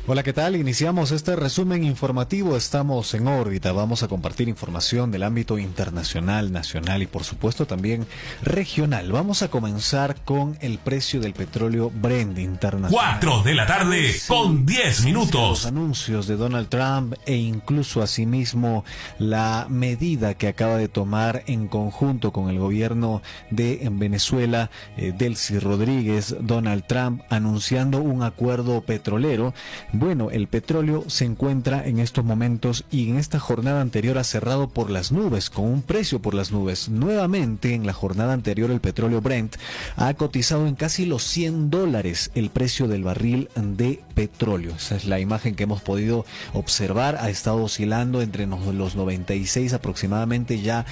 Hola, ¿qué tal? Iniciamos este resumen informativo. Estamos en órbita. Vamos a compartir información del ámbito internacional, nacional y por supuesto también regional. Vamos a comenzar con el precio del petróleo Brent internacional. 4 de la tarde con 10 minutos. Los anuncios de Donald Trump e incluso asimismo la medida que acaba de tomar en conjunto con el gobierno de Venezuela, Delcy Rodríguez, Donald Trump, anunciando un acuerdo petrolero. Bueno, el petróleo se encuentra en estos momentos y en esta jornada anterior ha cerrado por las nubes, con un precio por las nubes. Nuevamente, en la jornada anterior, el petróleo Brent ha cotizado en casi los $100 el precio del barril de petróleo. Esa es la imagen que hemos podido observar. Ha estado oscilando entre los 96 aproximadamente ya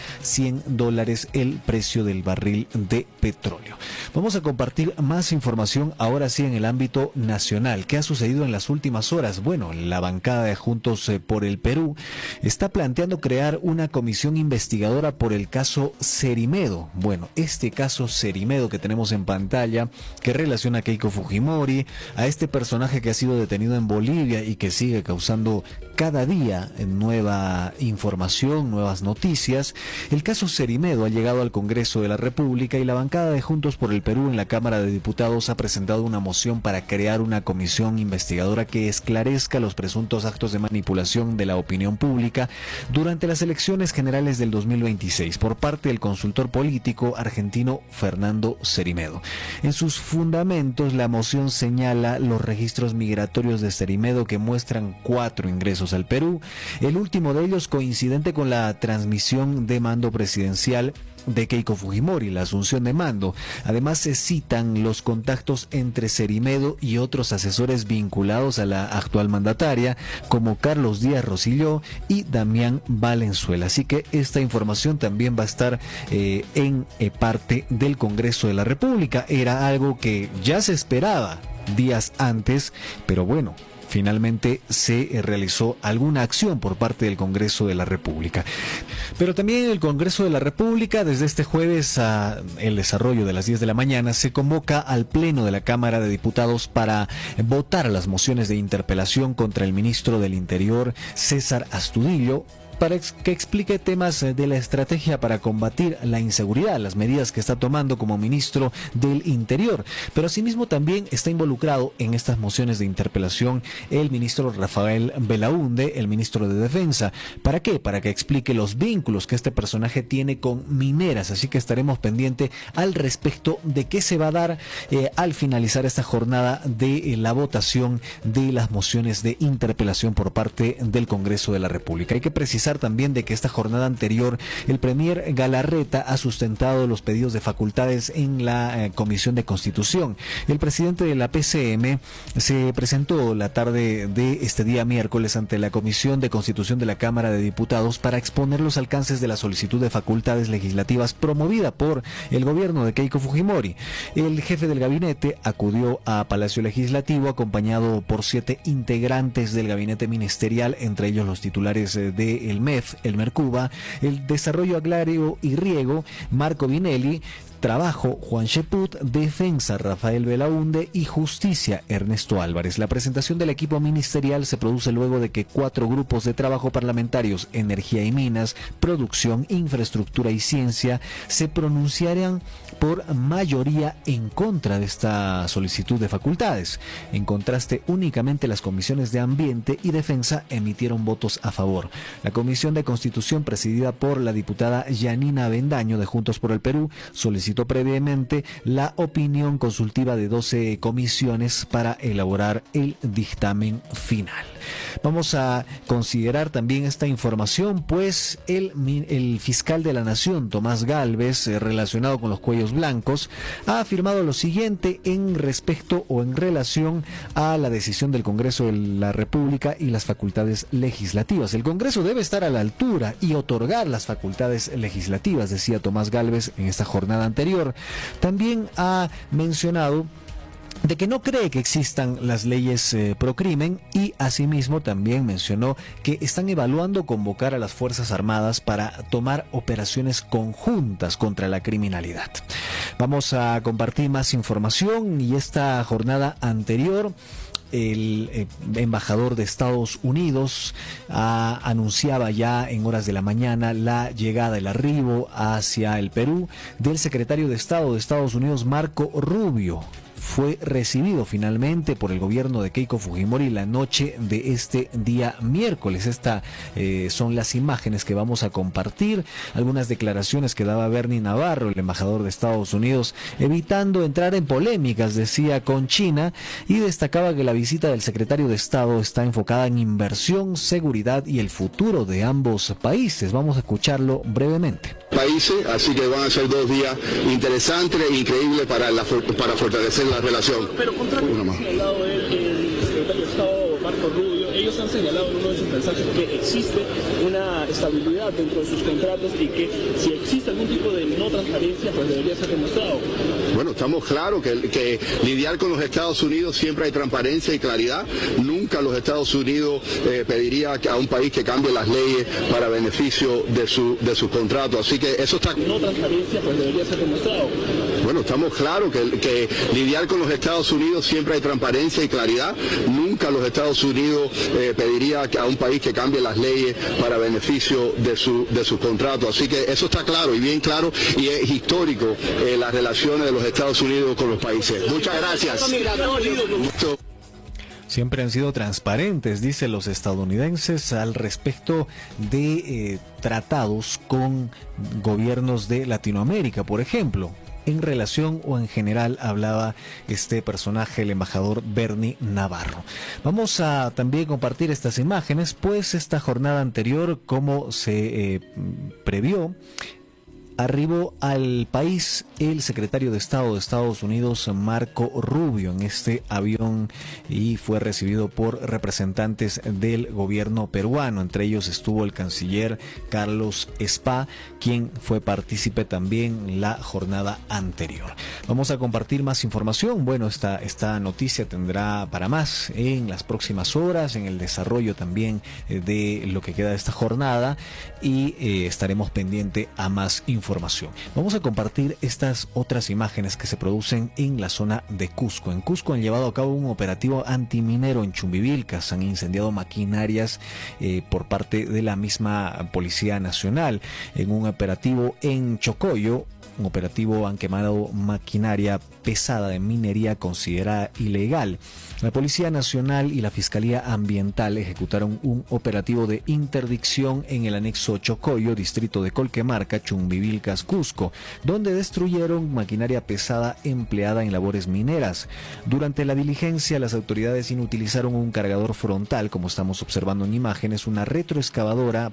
$100 el precio del barril de petróleo. Vamos a compartir más información ahora sí en el ámbito nacional. ¿Qué ha sucedido en las últimas horas? Bueno, la bancada de Juntos por el Perú está planteando crear una comisión investigadora por el caso Cerimedo. Bueno, este caso Cerimedo que tenemos en pantalla, que relaciona a Keiko Fujimori, a este personaje que ha sido detenido en Bolivia y que sigue causando cada día nueva información, nuevas noticias. El caso Cerimedo ha llegado al Congreso de la República y la bancada de Juntos por el Perú en la Cámara de Diputados ha presentado una moción para crear una comisión investigadora que esclarezca los presuntos actos de manipulación de la opinión pública durante las elecciones generales del 2026 por parte del consultor político argentino Fernando Cerimedo. En sus fundamentos, la moción señala los registros migratorios de Cerimedo que muestran 4 ingresos al Perú, el último de ellos coincidente con la transmisión de mando presidencial de Keiko Fujimori, la asunción de mando. Además se citan los contactos entre Cerimedo y otros asesores vinculados a la actual mandataria, como Carlos Díaz Rosselló y Damián Valenzuela. Así que esta información también va a estar en parte del Congreso de la República. Era algo que ya se esperaba días antes, pero bueno, finalmente se realizó alguna acción por parte del Congreso de la República. Pero también en el Congreso de la República, desde este jueves a el desarrollo de las 10 de la mañana, se convoca al Pleno de la Cámara de Diputados para votar las mociones de interpelación contra el ministro del Interior, César Astudillo, para que explique temas de la estrategia para combatir la inseguridad, las medidas que está tomando como ministro del Interior. Pero asimismo también está involucrado en estas mociones de interpelación el ministro Rafael Belaúnde, el ministro de Defensa. ¿Para qué? Para que explique los vínculos que este personaje tiene con mineras. Así que estaremos pendientes al respecto de qué se va a dar al finalizar esta jornada de la votación de las mociones de interpelación por parte del Congreso de la República. Hay que precisar también de que esta jornada anterior el premier Galarreta ha sustentado los pedidos de facultades en la Comisión de Constitución. El presidente de la PCM se presentó la tarde de este día miércoles ante la Comisión de Constitución de la Cámara de Diputados para exponer los alcances de la solicitud de facultades legislativas promovida por el gobierno de Keiko Fujimori. El jefe del gabinete acudió a Palacio Legislativo acompañado por 7 integrantes del gabinete ministerial, entre ellos los titulares de el MEF, el Mercuba, el Desarrollo Agrario y Riego, Marco Vinelli, Trabajo, Juan Cheput, Defensa, Rafael Belaúnde y Justicia, Ernesto Álvarez. La presentación del equipo ministerial se produce luego de que 4 grupos de trabajo parlamentarios, Energía y Minas, Producción, Infraestructura y Ciencia, se pronunciaran por mayoría en contra de esta solicitud de facultades. En contraste, únicamente las comisiones de Ambiente y Defensa emitieron votos a favor. La Comisión de Constitución, presidida por la diputada Yanina Avendaño de Juntos por el Perú, solicitó previamente la opinión consultiva de 12 comisiones para elaborar el dictamen final. Vamos a considerar también esta información, pues el fiscal de la Nación, Tomás Gálvez, relacionado con los cuellos blancos, ha afirmado lo siguiente en respecto o en relación a la decisión del Congreso de la República y las facultades legislativas. El Congreso debe estar a la altura y otorgar las facultades legislativas, decía Tomás Gálvez en esta jornada anterior. También ha mencionado de que no cree que existan las leyes pro crimen y asimismo también mencionó que están evaluando convocar a las Fuerzas Armadas para tomar operaciones conjuntas contra la criminalidad. Vamos a compartir más información y esta jornada anterior el embajador de Estados Unidos anunciaba ya en horas de la mañana la llegada, el arribo hacia el Perú del secretario de Estado de Estados Unidos, Marco Rubio. Fue recibido finalmente por el gobierno de Keiko Fujimori la noche de este día miércoles. Estas son las imágenes que vamos a compartir, algunas declaraciones que daba Bernie Navarro, el embajador de Estados Unidos, evitando entrar en polémicas, decía, con China, y destacaba que la visita del secretario de Estado está enfocada en inversión, seguridad y el futuro de ambos países. Vamos a escucharlo brevemente. Así que van a ser 2 días interesantes e increíbles para fortalecer la relación. Pero contrario a lo que ha señalado el secretario de Estado Marco Rubio, ellos han señalado en uno de sus mensajes que existe una estabilidad dentro de sus contratos y que si existe algún tipo de no transparencia, pues debería ser demostrado. Bueno, estamos claros que lidiar con los Estados Unidos siempre hay transparencia y claridad. Nunca los Estados Unidos pediría a un país que cambie las leyes para beneficio de su contrato. Así que eso está... No transparencia, pues debería ser demostrado. Bueno, estamos claros que lidiar con los Estados Unidos siempre hay transparencia y claridad. Nunca los Estados Unidos pediría a un país que cambie las leyes para beneficio de su contrato. Así que eso está claro y bien claro, y es histórico las relaciones de los Estados Unidos con los países. Muchas gracias. Siempre han sido transparentes, dicen los estadounidenses, al respecto de tratados con gobiernos de Latinoamérica, por ejemplo. En relación o en general hablaba este personaje, el embajador Bernie Navarro. Vamos a también compartir estas imágenes, pues esta jornada anterior, como se previó, arribó al país el secretario de Estado de Estados Unidos, Marco Rubio, en este avión, y fue recibido por representantes del gobierno peruano. Entre ellos estuvo el canciller Carlos Spa, quien fue partícipe también la jornada anterior. Vamos a compartir más información. Bueno, esta noticia tendrá para más en las próximas horas, en el desarrollo también de lo que queda de esta jornada, y estaremos pendientes a más información. Vamos a compartir estas otras imágenes que se producen en la zona de Cusco. En Cusco han llevado a cabo un operativo antiminero en Chumbivilcas. Han incendiado maquinarias por parte de la misma Policía Nacional. En un operativo en Chocoyo, un operativo, han quemado maquinaria pesada de minería considerada ilegal. La Policía Nacional y la Fiscalía Ambiental ejecutaron un operativo de interdicción en el anexo Chocoyo, distrito de Colquemarca, Chumbivilcas, Cusco, donde destruyeron maquinaria pesada empleada en labores mineras. Durante la diligencia, las autoridades inutilizaron un cargador frontal, como estamos observando en imágenes, una retroexcavadora